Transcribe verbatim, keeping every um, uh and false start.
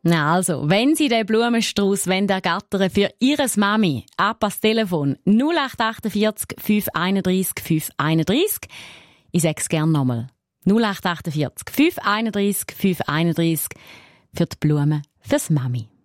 Na also, wenn Sie den Blumenstrauß ergattern für Ihres Mami, ab ans Telefon null acht achtundvierzig fünf einunddreißig fünf einunddreißig. Ich sag's gern nochmal. null acht achtundvierzig fünf einunddreißig fünf einunddreißig für die Blumen fürs Mami.